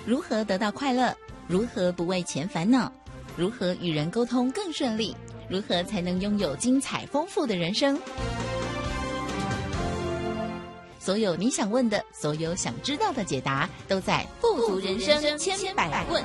如何得到快乐？如何不为钱烦恼？如何与人沟通更顺利？如何才能拥有精彩丰富的人生？所有你想问的，所有想知道的解答，都在富足人生千百问。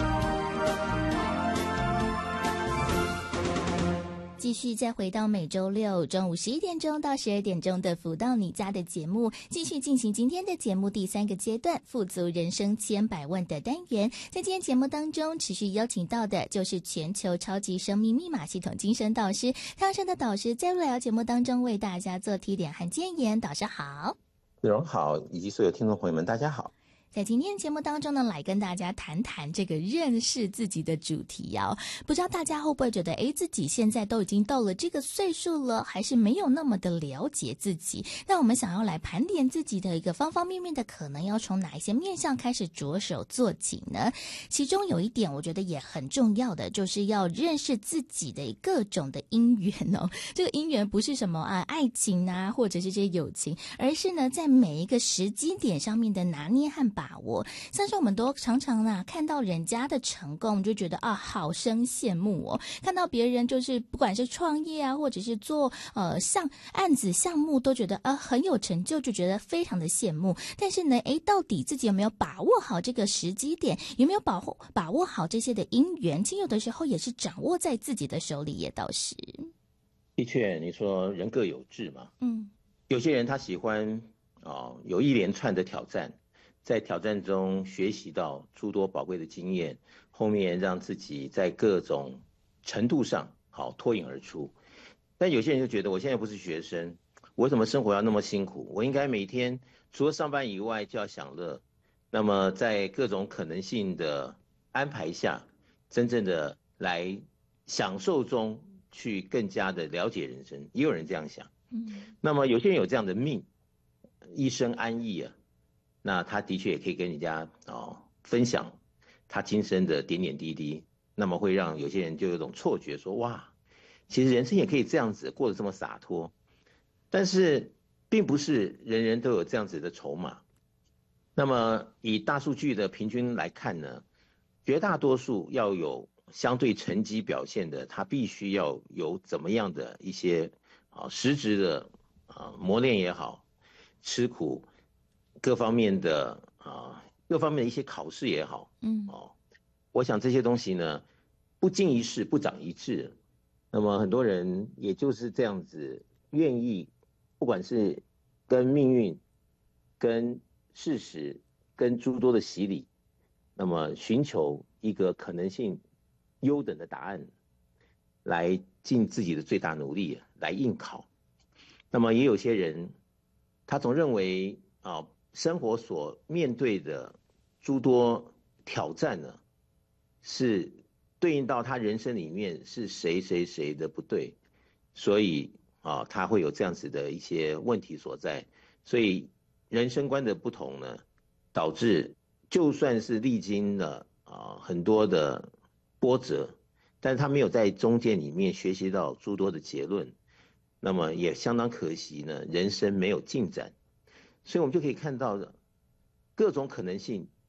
继续再回到每周六中午11点钟到12点钟的福到你家的节目，继续进行今天的节目第3个阶段富足人生千百万的单元。在今天节目当中持续邀请到的就是全球超级生命密码系统精神导师汤生的导师，在入聊节目当中为大家做提点和建言。导师好。 内容好，以及所有听众朋友们大家好。 在今天节目当中呢，来跟大家谈谈这个认识自己的主题哦。不知道大家会不会觉得，自己现在都已经到了这个岁数了，还是没有那么的了解自己？那我们想要来盘点自己的一个方方面面的，可能要从哪一些面向开始着手做起呢？其中有一点我觉得也很重要的，就是要认识自己的各种的因缘哦。这个因缘不是什么爱情啊，或者是这些友情，而是呢在每一个时机点上面的拿捏和把握。像是我们都常常看到人家的成功，就觉得好生羡慕哦。看到别人就是不管是创业啊，或者是做案子项目，都觉得很有成就，就觉得非常的羡慕。但是呢，到底自己有没有把握好这个时机点，有没有把握好这些的因缘？其实有的时候也是掌握在自己的手里，也倒是。 的确，你说人各有志嘛，有些人他喜欢有一连串的挑战。在挑战中学习到诸多宝贵的经验，后面让自己在各种程度上脱颖而出。但有些人就觉得，我现在不是学生，我为什么生活要那么辛苦？我应该每天除了上班以外就要享乐。那么在各种可能性的安排下，真正的来享受中去更加的了解人生。也有人这样想。那么有些人有这样的命，一生安逸啊。那他的确也可以跟人家分享他今生的点点滴滴，那么会让有些人就有种错觉说，哇，其实人生也可以这样子过得这么洒脱。但是并不是人人都有这样子的筹码。那么以大数据的平均来看呢，绝大多数要有相对成绩表现的，他必须要有怎么样的一些实质的磨练也好，吃苦各方面的一些考试也好，我想这些东西呢，不经一事不长一智。那么很多人也就是这样子，愿意不管是跟命运、跟事实、跟诸多的洗礼，那么寻求一个可能性优等的答案，来尽自己的最大努力来应考。那么也有些人，他总认为生活所面对的诸多挑战呢，是对应到他人生里面是谁的不对，所以他会有这样子的一些问题所在。所以人生观的不同呢，导致就算是历经了很多的波折，但是他没有在中间里面学习到诸多的结论，那么也相当可惜呢，人生没有进展。所以我们就可以看到的各种可能性